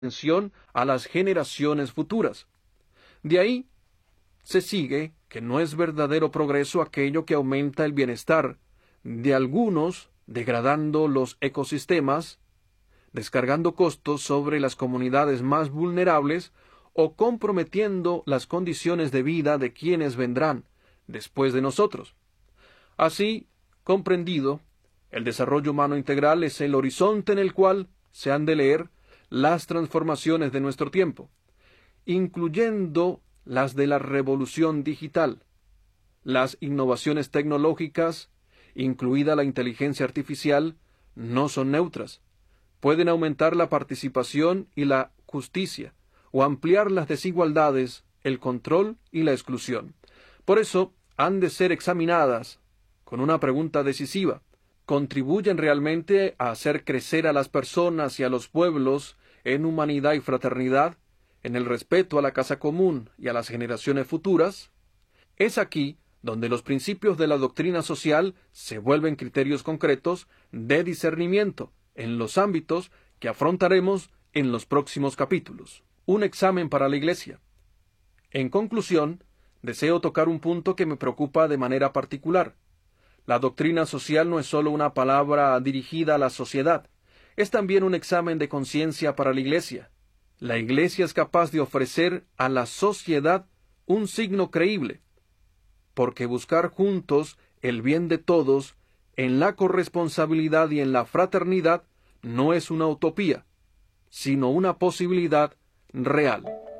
atención a las generaciones futuras. De ahí se sigue que no es verdadero progreso aquello que aumenta el bienestar de algunos, degradando los ecosistemas, descargando costos sobre las comunidades más vulnerables o comprometiendo las condiciones de vida de quienes vendrán después de nosotros. Así, comprendido, el desarrollo humano integral es el horizonte en el cual se han de leer las transformaciones de nuestro tiempo, incluyendo las de la revolución digital, las innovaciones tecnológicas, incluida la inteligencia artificial, no son neutras. Pueden aumentar la participación y la justicia, o ampliar las desigualdades, el control y la exclusión. Por eso, han de ser examinadas con una pregunta decisiva. ¿Contribuyen realmente a hacer crecer a las personas y a los pueblos en humanidad y fraternidad, en el respeto a la casa común y a las generaciones futuras? Es aquí donde los principios de la doctrina social se vuelven criterios concretos de discernimiento en los ámbitos que afrontaremos en los próximos capítulos. Un examen para la Iglesia. En conclusión, deseo tocar un punto que me preocupa de manera particular. La doctrina social no es solo una palabra dirigida a la sociedad, es también un examen de conciencia para la Iglesia. La Iglesia es capaz de ofrecer a la sociedad un signo creíble, porque buscar juntos el bien de todos en la corresponsabilidad y en la fraternidad no es una utopía, sino una posibilidad real.